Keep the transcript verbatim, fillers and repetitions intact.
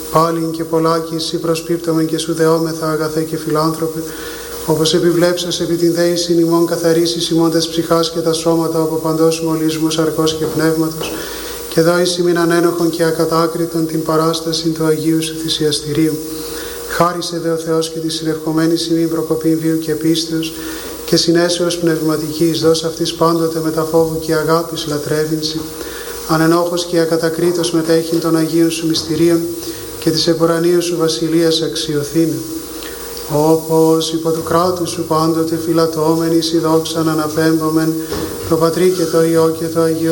πάλιν και πολλάκι εσύ προσπίπτομεν και σου δεόμεθα αγαθέ και φιλάνθρωπε, όπως επιβλέψας επί την δέησιν ημών καθαρίσεις ημών τας ψυχάς και τα σώματα από παντός μολύσμου σαρκός και πνεύματος, και δώεις ημίν ανένοχον και ακατάκριτον την παράσταση του Αγίου σου θυσιαστηρίου. Χάρισε δε ο Θεός και τη συνερχομένη ημίν προκοπήν βίου και πίστεως και συνέσεως πνευματικής, δώσ' αυτής πάντοτε με τα φόβου και αγάπης λατρεύεινση, ανενόχος και ακατακρίτως μετέχειν των Αγίων σου μυστηρίων και της επουρανίου σου βασιλείας αξιοθήνε. Όπως υπό του κράτου σου πάντοτε φυλατώμενοι, η δόξαν αναπέμπομεν, το Πατρί και το Υιό και το Αγίο